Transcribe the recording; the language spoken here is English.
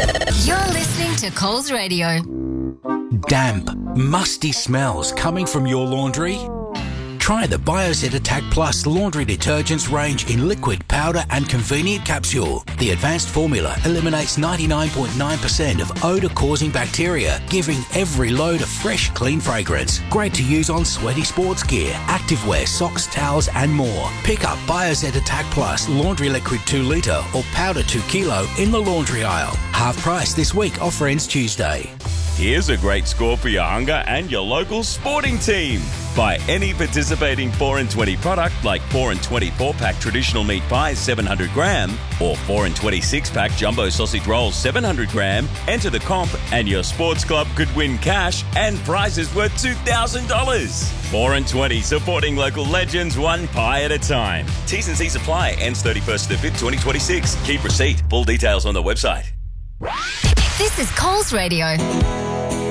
You're listening to Coles Radio. Damp, musty smells coming from your laundry? Try the Biozet Attack Plus laundry detergents range in liquid, powder and convenient capsule. The advanced formula eliminates 99.9% of odour-causing bacteria, giving every load a fresh, clean fragrance. Great to use on sweaty sports gear, activewear, socks, towels and more. Pick up Biozet Attack Plus laundry liquid 2 litre or powder 2 kilo in the laundry aisle. Half price this week. Offer ends Tuesday. Here's a great score for your hunger and your local sporting team. Buy any participating 4 and 20 product like 4 and 20 4-pack traditional meat pies 700 gram or 4 and 20 6-pack jumbo sausage rolls 700 gram. Enter the comp and your sports club could win cash and prizes worth $2,000. 4 and 20, supporting local legends one pie at a time. T's and C's apply. Ends 31st of the 5th, 2026. Keep receipt. Full details on the website. This is Coles Radio.